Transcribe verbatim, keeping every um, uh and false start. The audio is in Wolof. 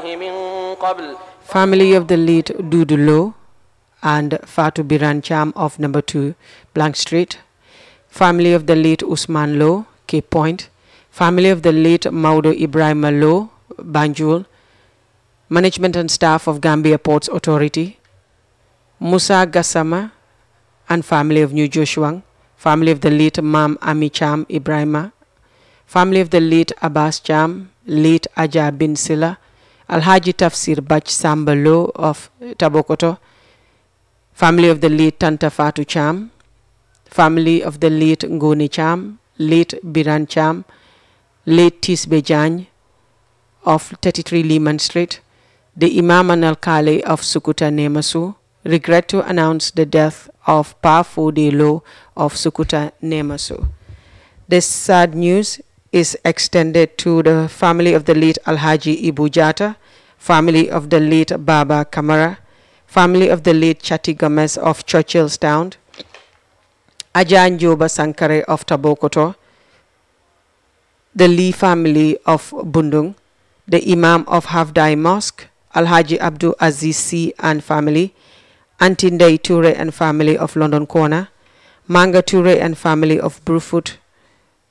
عليه من قبل. Family of the late Dudu Lo and Fatu Biran Cham of number two, Blank Street. Family of the late Usman Lo, Cape Point. Family of the late Maudo Ibrahim Lo, Banjul. Management and staff of Gambia Ports Authority. Musa Gassama and family of New Joshua. Family of the late Mam Ami Cham Ibrahima. Family of the late Abbas Cham, late Aja bin Silla. Alhaji Tafsir Bach Samba Lo of Tabokoto. Family of the late Tanta Fatu Cham. Family of the late Ngoni Cham, late Biran Cham, late Tisbe Jany of thirty-three Lehman Street. The Imam and Al-Kali of Sukuta Nemasu regret to announce the death of Pa Fode Lo of Sukuta Nemasu. This sad news is extended to the family of the late Alhaji Ibu Jata, family of the late Baba Kamara, family of the late Chati Gomez of Churchillstown, Ajan Joba Sankare of Tabokoto, the Lee family of Bundung, the Imam of Hafdai Mosque, Alhaji Abdul Aziz C and family, Antindai Ture and family of London Corner, Manga Ture and family of Brufut,